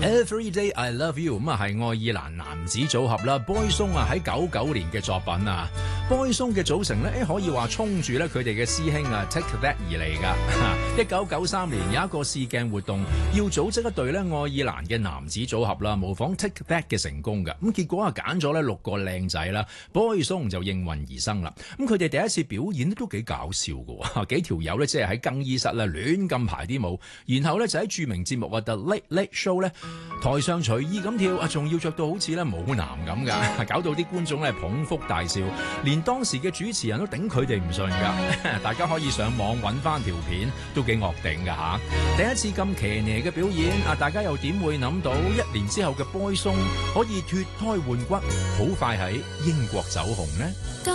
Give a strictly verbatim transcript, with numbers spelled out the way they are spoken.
Every Day I Love You 咁啊，係愛爾蘭男子組合啦，Boyzone啊喺九九年嘅作品啊。Boyzone嘅組成咧，誒可以話衝住咧佢哋嘅師兄啊 Take That 而嚟㗎。一九九三年有一個試鏡活動，要組織一隊咧愛爾蘭嘅男子組合啦，模仿 Take That 嘅成功㗎。咁結果啊揀咗咧六個靚仔啦 ，Boyzone 就應運而生啦。咁佢哋第一次表演都幾搞笑㗎喎，幾條友咧即係喺更衣室咧亂咁排啲舞，然後咧就喺著名節目啊 The Late Late Show 咧台上隨意咁跳啊，仲要着到好似咧舞男咁㗎，搞到啲觀眾咧捧腹大笑，連當時嘅主持人都頂佢哋唔順㗎。大家可以上網揾翻條片，都幾惡頂㗎嚇。第一次咁騎呢嘅表演啊，大家又點會諗到一年之後嘅 Boyzone可以脫胎換骨，好快喺英國走紅呢？